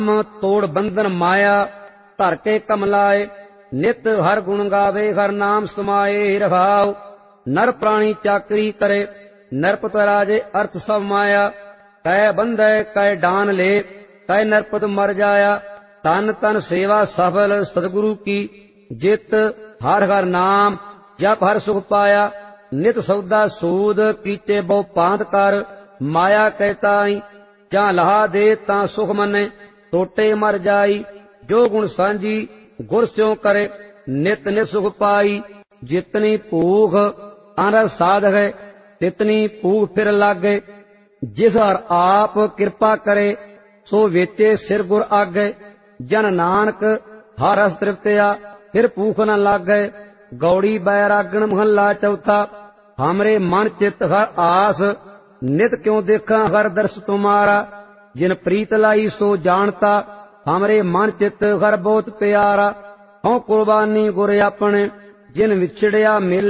तोड़ बंधन माया धर के कमलाए। नित हर गुण गावे हर नाम समाये। रभाव नर प्राणी चाकरी करे नरपत राजे अर्थ सब माया। कै बंधे कै डान ले कै नरपत मर जाया। तन तन सेवा सफल सतगुरु की जित हर हर नाम जप हर सुख पाया। नित सौदा सूद कीचे बहु पांत कर माया कहताई। जा लहा दे ता सुख मने टोटे मर जाई। जो गुण सांझी गुर स्यों करे नित नित सुख पाई। जितनी भूख अनरस साध है तितनी भूख फिर लागे। जिस हर आप कृपा करे सो वेचे सिर गुर आगे। जन नानक हर रस तृप्तिया फिर भूख न लागे। गौड़ी बैरागण महला चौथा। हमरे मन चित हर आस नित क्यों देखा हर दर्श तुम्हारा। जिन प्रीत लाई सो जानता हमरे मन चित हर बहुत प्यारा। हूँ कुर्बानी गुर अपने जिन विछड़िया मिल